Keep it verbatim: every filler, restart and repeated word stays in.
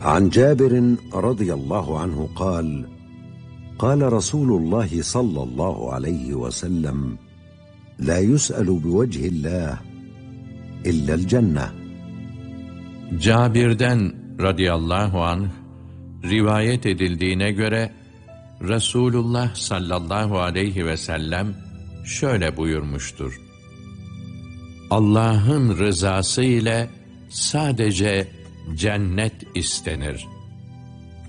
عن جابر رضي الله عنه قال قال رسول الله صلى الله عليه وسلم لا يسأل بوجه الله إلا الجنة. Cabir'den radıyallahu anh rivayet edildiğine göre Resulullah sallallahu aleyhi ve sellem şöyle buyurmuştur: Allah'ın rızası ile sadece cennet istenir.